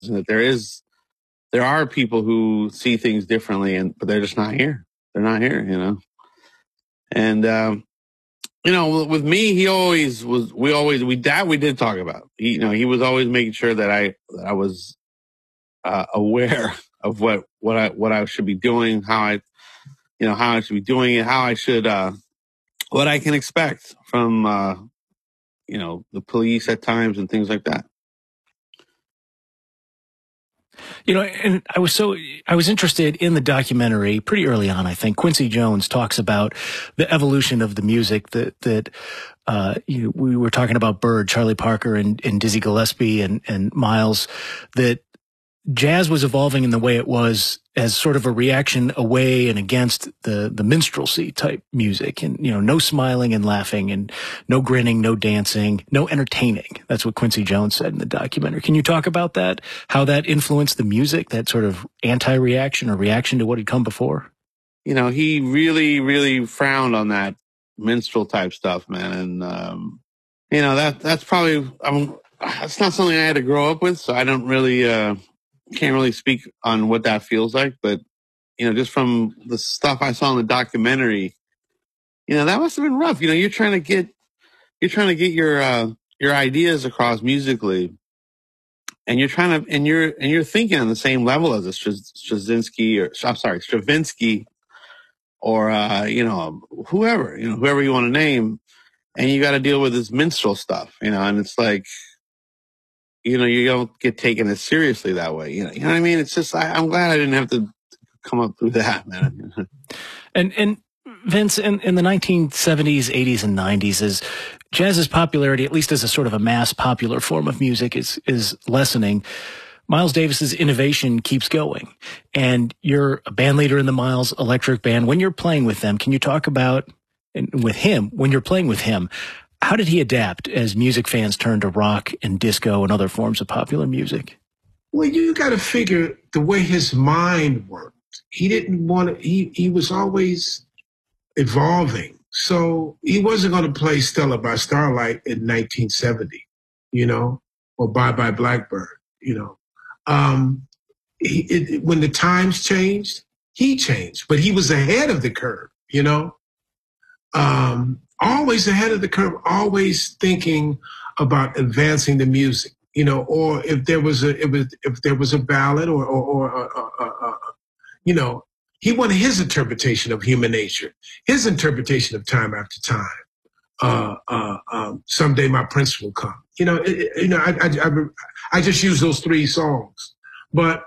that there are people who see things differently, but they're just not here. They're not here, you know. And with me, he always was. We did talk about. He was always making sure that I was aware of what I should be doing, how I should be doing it, how I should what I can expect from the police at times and things like that. And I was interested in the documentary pretty early on. I think Quincy Jones talks about the evolution of the music that we were talking about Bird, Charlie Parker, and Dizzy Gillespie and Miles, that jazz was evolving in the way it was as sort of a reaction away and against the minstrelsy type music, and no smiling and laughing, and no grinning, no dancing, no entertaining. That's what Quincy Jones said in the documentary. Can you talk about that? How that influenced the music, that sort of anti-reaction or reaction to what had come before? He really, really frowned on that minstrel type stuff, man, and that's probably that's not something I had to grow up with, so I don't really. Can't really speak on what that feels like, but just from the stuff I saw in the documentary, that must have been rough. You're trying to get your ideas across musically, and you're thinking on the same level as a Stravinsky or whoever you want to name, and you got to deal with this minstrel stuff, and it's like. You don't get taken as seriously that way. You know what I mean? It's just, I'm glad I didn't have to come up through that, man. And Vince, in the 1970s, 80s, and 90s, as jazz's popularity, at least as a sort of a mass popular form of music, is lessening, Miles Davis's innovation keeps going. And you're a band leader in the Miles Electric Band. When you're playing with them, can you talk about, when you're playing with him, how did he adapt as music fans turned to rock and disco and other forms of popular music? Well, you got to figure the way his mind worked. He didn't want to, he was always evolving. So he wasn't going to play Stella by Starlight in 1970, or Bye Bye Blackbird, when the times changed, he changed, but he was ahead of the curve, always ahead of the curve, always thinking about advancing the music, or if there was a ballad or he wanted his interpretation of human nature, his interpretation of Time After Time. Someday My Prince Will Come. I just use those three songs, but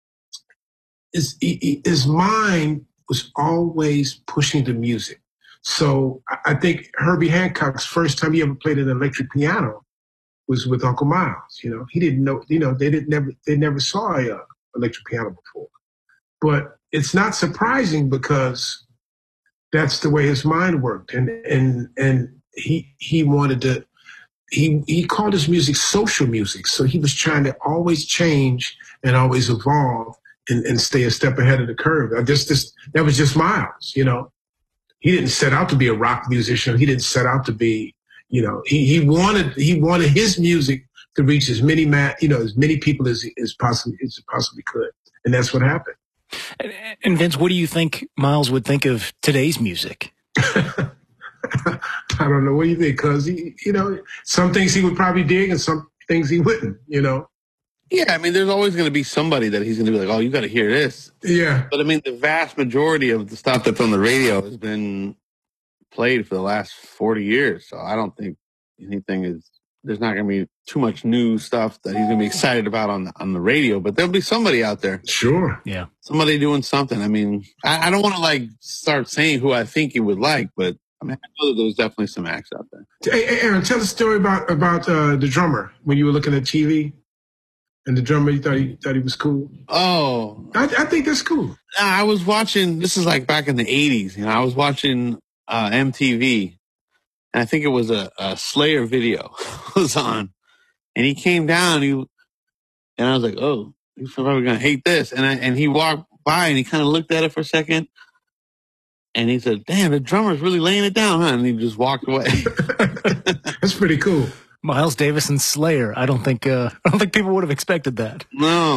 his mind was always pushing the music. So I think Herbie Hancock's first time he ever played an electric piano was with Uncle Miles. He didn't know. They never saw a electric piano before. But it's not surprising because that's the way his mind worked, and he wanted to. He called his music social music. So he was trying to always change and always evolve and stay a step ahead of the curve. That was just Miles. He didn't set out to be a rock musician. He didn't set out to be, he wanted his music to reach as many people as possibly could. And that's what happened. And Vince, what do you think Miles would think of today's music? I don't know. What do you think? Cause some things he would probably dig and some things he wouldn't, Yeah, I mean, there's always going to be somebody that he's going to be like, oh, you got to hear this. Yeah. But I mean, the vast majority of the stuff that's on the radio has been played for the last 40 years. So I don't think there's not going to be too much new stuff that he's going to be excited about on the radio. But there'll be somebody out there. Sure. Yeah. Somebody doing something. I mean, I don't want to start saying who I think he would like, but I mean, I know that there's definitely some acts out there. Hey, Aaron, tell the story about the drummer when you were looking at TV. And the drummer, you thought he was cool? Oh. I think that's cool. I was watching, this is back in the 80s, I was watching MTV, and I think it was a Slayer video was on. And he came down, and I was like, oh, he's probably going to hate this. And he walked by, and he kind of looked at it for a second, and he said, damn, the drummer's really laying it down, huh? And he just walked away. That's pretty cool. Miles Davis and Slayer. I don't think people would have expected that. No.